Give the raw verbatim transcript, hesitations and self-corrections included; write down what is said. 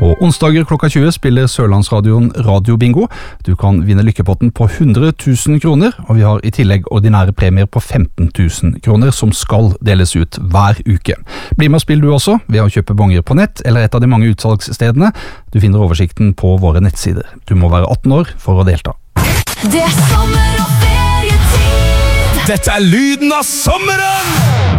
På onsdager klokka tjue spiller Sørlandsradioen Radio Bingo. Du kan vinne lykkepotten på hundre tusen kroner, og vi har i tillegg ordinære premier på femten tusen kroner som skal deles ut hver uke. Bli med og spill du også, ved å kjøpe bonger på nett eller et av de mange utsalgsstedene. Du finner oversikten på våre nettsider. Du må være atten år for å delta. Det er sommer og ferietid. Dette er lyden av sommeren!